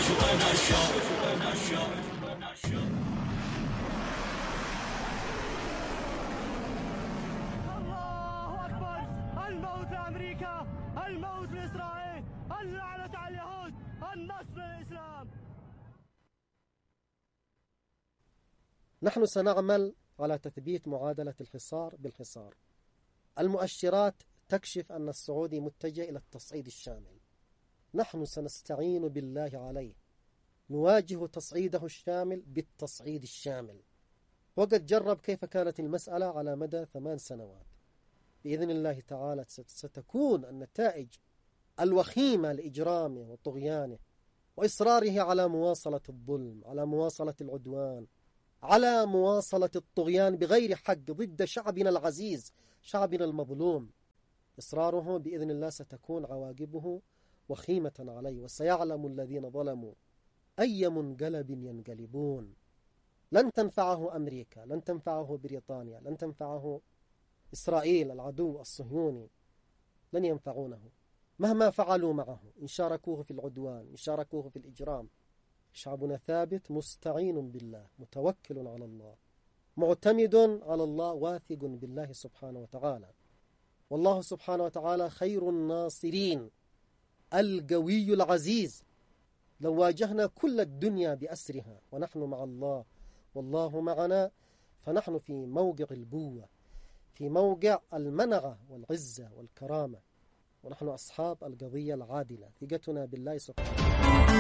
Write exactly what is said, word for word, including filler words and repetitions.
الله أكبر. الموت لأمريكا، الموت لإسرائيل، اللعنة على اليهود، النصر للإسلام. نحن سنعمل على تثبيت معادلة الحصار بالحصار. المؤشرات تكشف أن السعودي متجه إلى التصعيد الشامل. نحن سنستعين بالله عليه، نواجه تصعيده الشامل بالتصعيد الشامل. وقد جرب كيف كانت المسألة على مدى ثمان سنوات. بإذن الله تعالى ستكون النتائج الوخيمة لإجرامه وطغيانه وإصراره على مواصلة الظلم، على مواصلة العدوان، على مواصلة الطغيان بغير حق ضد شعبنا العزيز، شعبنا المظلوم. إصراره بإذن الله ستكون عواقبه وخيمة عليه، وسيعلم الذين ظلموا أي منقلب ينقلبون. لن تنفعه أمريكا، لن تنفعه بريطانيا، لن تنفعه إسرائيل العدو الصهيوني، لن ينفعونه مهما فعلوا معه، إن شاركوه في العدوان، إن شاركوه في الإجرام. شعبنا ثابت، مستعين بالله، متوكل على الله، معتمد على الله، واثق بالله سبحانه وتعالى. والله سبحانه وتعالى خير الناصرين، القوي العزيز. لو واجهنا كل الدنيا بأسرها ونحن مع الله والله معنا، فنحن في موقع البوة، في موقع المنعة والعزة والكرامة، ونحن أصحاب القضية العادلة. ثقتنا بالله سبحانه وتعالى.